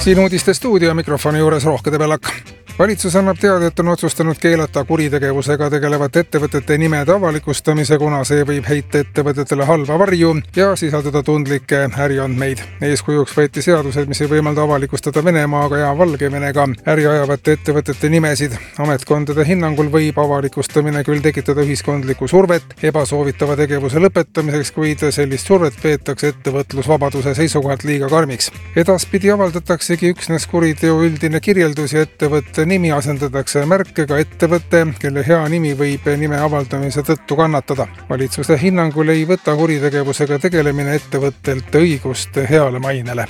Siin uudiste stuudio mikrofoni juures Rohke Debelak. Valitsus annab teada, et on otsustanud keelata kuritegevusega tegelevate ettevõtete nimed avalikustamise, kuna see võib heita ettevõtetele halba varju ja sisaldada tundlikke äriandmeid. Eeskujuks võeti seadused, mis ei võimalda avalikustada Venemaaga ja Valgevenega äri ajavate ettevõtete nimesid. Ametkondade hinnangul võib avalikustamine küll tekitada ühiskondlikku survet ebasoovitava tegevuse lõpetamiseks, kuid sellist survet peetakse ettevõtlusvabaduse seisukohalt liiga karmiks. Edaspidi avaldataksegi üksnes kuriteo üldine kirjeldus ja ettevõtte nimi asendatakse märkega ettevõte, kelle hea nimi võib nime avaldamise tõttu kannatada. Valitsuse hinnangul ei võta kuritegevusega tegelemine ettevõttelt õigust heale mainele.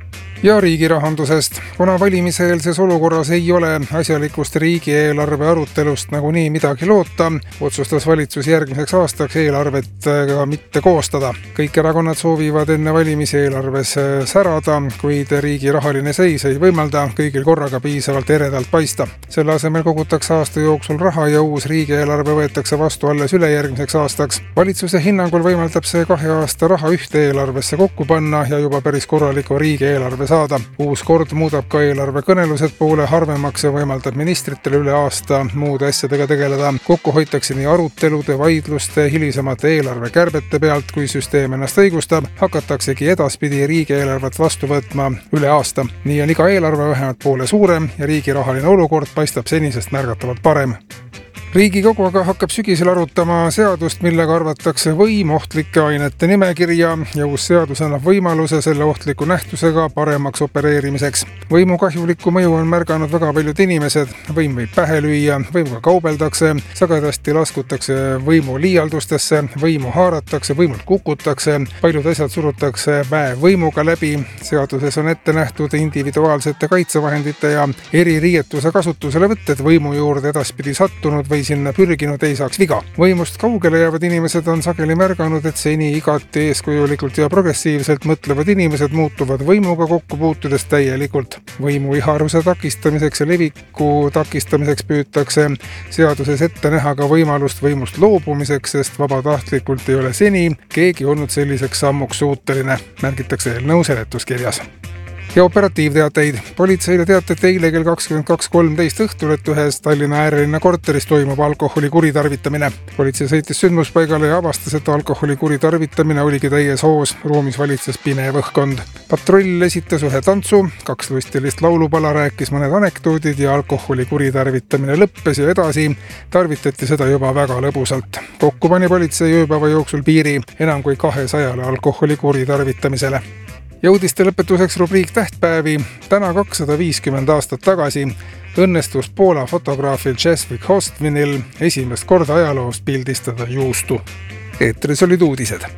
Ja riigi rahandusest. Kuna valimiseelses olukorras ei ole asjalikust riigieelarve arutelust nagunii midagi loota, otsustas valitsus järgmiseks aastaks eelarvet ka mitte koostada. Kõik erakonnad soovivad enne valimiseelarves särada, kuid riigi rahaline seis ei võimalda kõigil korraga piisavalt eredalt paista. Selle asemel kogutakse aasta jooksul raha ja uus riigieelarve võetakse vastu alles ülejärgmiseks aastaks. Valitsuse hinnangul võimaldab see 2 aasta raha ühte eelarvesse kokku panna ja juba päris korraliku riigieelarve saada. Uus kord muudab ka eelarve kõnelused poole harvemaks ja võimaldab ministritele üle aasta muude asjadega tegeleda. Kokku hoitakse nii arutelude, vaidluste, hilisemate eelarve kärbete pealt, kui süsteem ennast õigustab, hakataksegi edaspidi riigieelarvet vastu võtma üle aasta. Nii on iga eelarve vähemalt poole suurem ja riigi rahaline olukord paistab senisest märgatavalt parem. Riigikogu aga hakkab sügisel arutama seadust, millega arvatakse võim ohtlike ainete nimekirja ja uus seadus annab võimaluse selle ohtliku nähtusega paremaks opereerimiseks. Võimu kahjulikku mõju on märganud väga paljud inimesed. Võim võib pähe lüüa, võimuga kaubeldakse, sagedasti laskutakse võimu liialdustesse, võimu haaratakse, võimult kukutakse, paljud asjad surutakse võimuga läbi. Seaduses on ette nähtud individuaalsete kaitsevahendite ja eririietuse kasutusele võtted võimu juurde edaspidi sattunud või sinna pürginud ei saaks viga. Võimust kaugele jäävad inimesed on sageli märganud, et seni igati eeskujulikult ja progressiivselt mõtlevad inimesed muutuvad võimuga kokku puutudes täielikult. Võimu iharuse takistamiseks ja leviku takistamiseks püütakse seaduses ette näha ka võimalust võimust loobumiseks, sest vabatahtlikult ei ole seni keegi olnud selliseks sammuks suuteline, märgitakse eelnõu seletuskirjas. Ja operatiivteateid. Politseile teatati eile kell 22.13 õhtul, et ühes Tallinna äärelinna korteris toimub alkoholi kuritarvitamine. Politsei sõitis sündmuspaigale ja avastas, et alkoholi kuritarvitamine oligi täies hoos. Ruumis valitses pinev õhkkond. Patrull esitas ühe tantsu, 2 lustilist laulupala, rääkis mõned anekdoodid ja alkoholi kuritarvitamine lõppes ja edasi tarvitati seda juba väga lõbusalt. Kokku pani politsei ööpäeva jooksul piiri enam kui 200 alkoholi kuritarvitamisele. Ja uudiste lõpetuseks rubriik tähtpäevi. Täna 250 aastat tagasi õnnestus Poola fotograafil Czesław Kostwinil esimest korda ajaloost pildistada juustu. Eetris olid uudised.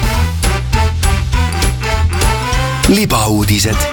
Libauudised.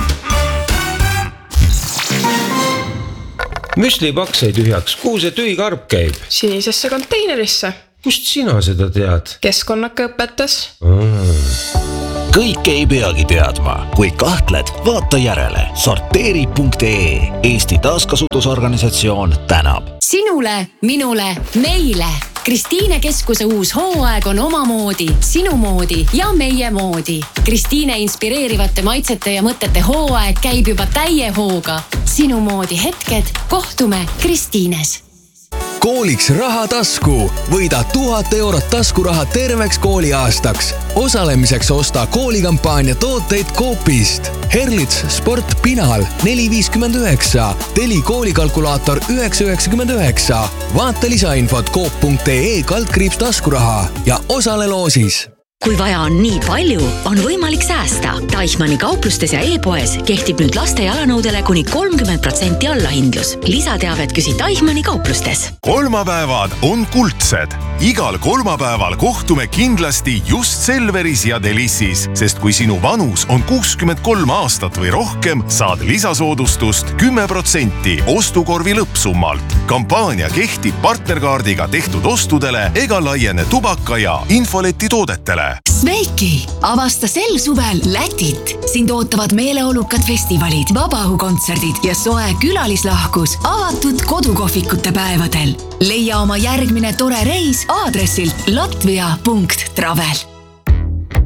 Müslipaks sai tühjaks. Kuhu see tühi karp käib? Sinisesse konteinerisse. Kust sina seda tead? Keskkonnaka õpetas. Kõik ei peagi teadma. Kui kahtled, vaata järele. Sorteeri.ee. Eesti taaskasutusorganisatsioon tänab. Sinule, minule, meile. Kristiine Keskuse uus hooaeg on omamoodi, sinu moodi ja meie moodi. Kristiine inspireerivate maitsete ja mõtete hooaeg käib juba täie hooga. Sinu moodi hetked, kohtume Kristiines. Kooliks raha tasku. Võida 1000 eurot taskuraha terveks kooliaastaks. Osalemiseks osta koolikampaania tooteid Coopist. Herlits Sport Pinal 4,59. Teli koolikalkulaator 9,99. Vaata lisainfot coop.ee/taskuraha ja osale loosis. Kui vaja on nii palju, on võimalik säästa. Teichmanni kauplustes ja e-poes kehtib nüüd laste jalanõudele kuni 30% allahindlus. Lisateavet küsi Teichmanni kauplustes. Kolmapäevad on kuldsed. Igal kolmapäeval kohtume kindlasti just Selveris ja Delissis, sest kui sinu vanus on 63 aastat või rohkem, saad lisasoodustust 10% ostukorvi lõppsummalt. Kampaania kehtib partnerkaardiga tehtud ostudele ega laiene tubaka ja infoleti toodetele. Sveiki! Avasta sel suvel Lätit. Sind ootavad meeleolukad festivalid, vabaõhukontserdid ja soe külalislahkus avatud kodukohvikute päevadel. Leia oma järgmine tore reis aadressilt latvia.travel.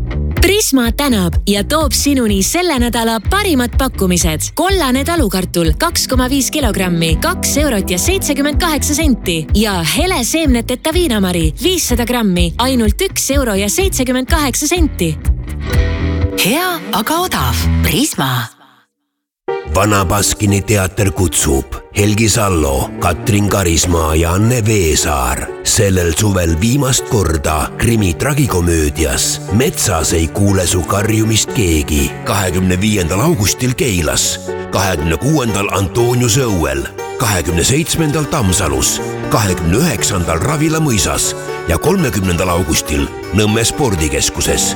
Prisma tänab ja toob sinuni selle nädala parimad pakkumised. Kollane talukartul 2,5 kilogrammi, 2 eurot ja 78 senti ja hele seemneteta viinamari 500 grammi, ainult 1 euro ja 78 senti. Hea, aga odav. Prisma. Vana Baskini teater kutsub Helgi Sallo, Katrin Karismaa ja Anne Veesaar sellel suvel viimast korda krimi tragikomöödias Metsas ei kuule su karjumist keegi 25. augustil Keilas, 26. Antoniuse õuel, 27. Tammsalus, 29. Ravila mõisas ja 30. augustil Nõmme spordikeskuses.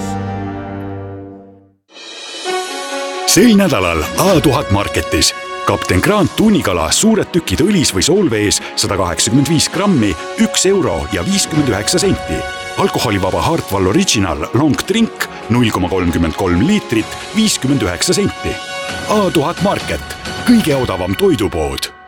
Sel nädalal A1000 Marketis Kapten Grant tuunikala suured tükid õlis või soolvees 185 grammi, 1 euro ja 59 senti. Alkoholivaba Hartwall Original Long Drink 0,33 liitrit, 59 senti. A1000 Market, kõige odavam toidupood.